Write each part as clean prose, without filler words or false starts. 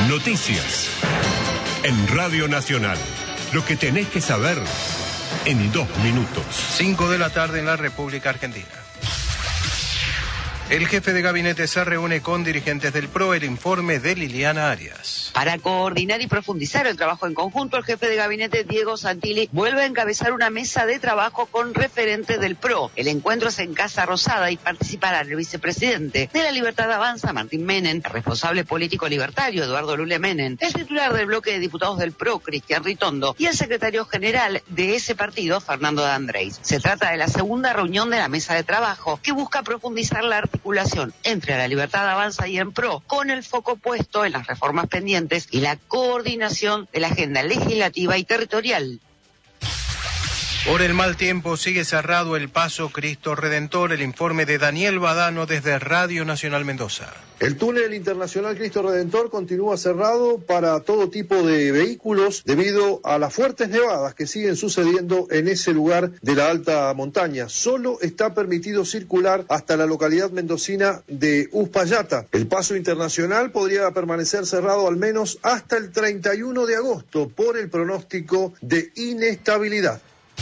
Noticias. En Radio Nacional. Lo que tenés que saber en 2 minutos. 5 de la tarde en la República Argentina. El jefe de gabinete se reúne con dirigentes del PRO. El informe de Liliana Arias. Para coordinar y profundizar el trabajo en conjunto, el jefe de gabinete, Diego Santilli, vuelve a encabezar una mesa de trabajo con referentes del PRO. El encuentro es en Casa Rosada y participarán el vicepresidente de La Libertad Avanza, Martín Menem, el responsable político libertario, Eduardo Lule Menem, el titular del bloque de diputados del PRO, Cristian Ritondo, y el secretario general de ese partido, Fernando D'Andrés. Se trata de la segunda reunión de la mesa de trabajo, que busca profundizar la articulación entre La Libertad Avanza y el PRO, con el foco puesto en las reformas pendientes y la coordinación de la agenda legislativa y territorial. Por el mal tiempo sigue cerrado el paso Cristo Redentor. El informe de Daniel Badano desde Radio Nacional Mendoza. El túnel internacional Cristo Redentor continúa cerrado para todo tipo de vehículos debido a las fuertes nevadas que siguen sucediendo en ese lugar de la alta montaña. Solo está permitido circular hasta la localidad mendocina de Uspallata. El paso internacional podría permanecer cerrado al menos hasta el 31 de agosto por el pronóstico de inestabilidad.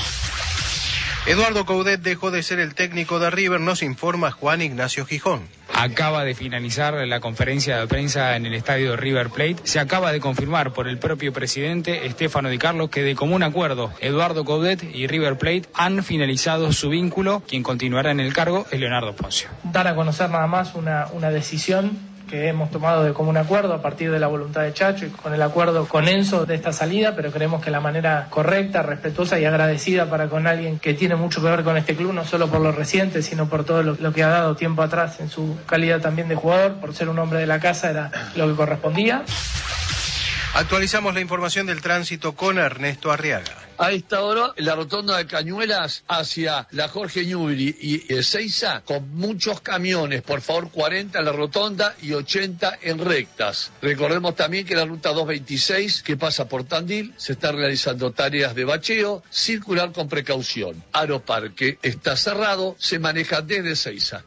Eduardo Coudet dejó de ser el técnico de River, nos informa Juan Ignacio Gijón. Acaba de finalizar la conferencia de prensa en el estadio de River Plate. Se acaba de confirmar por el propio presidente, Stefano Di Carlo, que de común acuerdo, Eduardo Coudet y River Plate han finalizado su vínculo. Quien continuará en el cargo es Leonardo Poncio. Dar a conocer nada más una decisión que hemos tomado de común acuerdo a partir de la voluntad de Chacho y con el acuerdo con Enzo de esta salida, pero creemos que la manera correcta, respetuosa y agradecida para con alguien que tiene mucho que ver con este club, no solo por lo reciente, sino por todo lo que ha dado tiempo atrás en su calidad también de jugador, por ser un hombre de la casa, era lo que correspondía. Actualizamos la información del tránsito con Ernesto Arriaga. A esta hora, la rotonda de Cañuelas hacia la Jorge Newbery y Ezeiza, con muchos camiones, por favor 40 en la rotonda y 80 en rectas. Recordemos también que la ruta 226, que pasa por Tandil, se están realizando tareas de bacheo, circular con precaución. Aeroparque está cerrado, se maneja desde Ezeiza.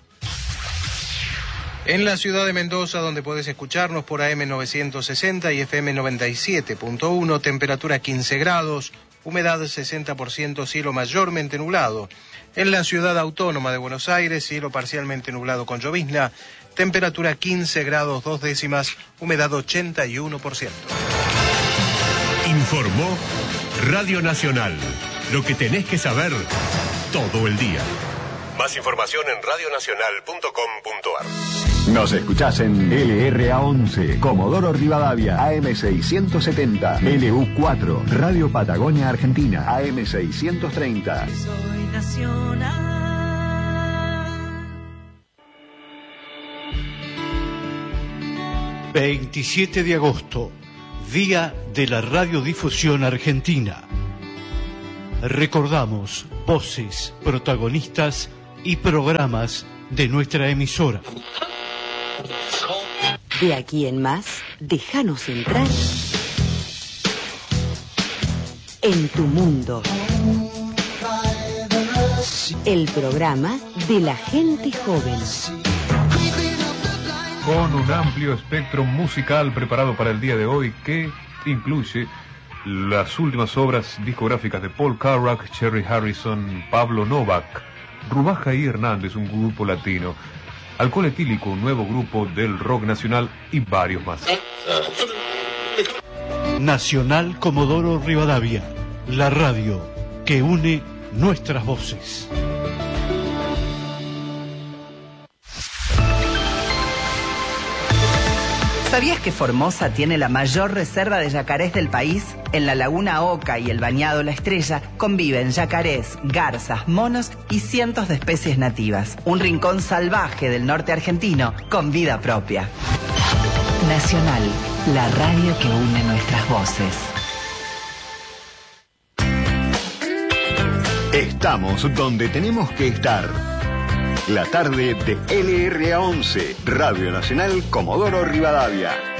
En la ciudad de Mendoza, donde podés escucharnos por AM 960 y FM 97.1, temperatura 15 grados, humedad 60%, cielo mayormente nublado. En la ciudad autónoma de Buenos Aires, cielo parcialmente nublado con llovizna, temperatura 15 grados 2 décimas, humedad 81%. Informó Radio Nacional. Lo que tenés que saber todo el día. Más información en radionacional.com.ar. Nos escuchás en LRA11, Comodoro Rivadavia, AM670, LU4, Radio Patagonia Argentina, AM630. Soy nacional. 27 de agosto, Día de la Radiodifusión Argentina. Recordamos voces, protagonistas y programas de nuestra emisora. De aquí en más, déjanos entrar en tu mundo. El programa de la gente joven. Con un amplio espectro musical preparado para el día de hoy que incluye las últimas obras discográficas de Paul Carrack, Cherry Harrison, Pablo Novak, Rubaja y Hernández, un grupo latino, Alcohol Etílico, un nuevo grupo del rock nacional y varios más. Nacional Comodoro Rivadavia, la radio que une nuestras voces. ¿Sabías que Formosa tiene la mayor reserva de yacarés del país? En la Laguna Oca y el Bañado La Estrella conviven yacarés, garzas, monos y cientos de especies nativas. Un rincón salvaje del norte argentino con vida propia. Nacional, la radio que une nuestras voces. Estamos donde tenemos que estar. La tarde de LRA11, Radio Nacional Comodoro Rivadavia.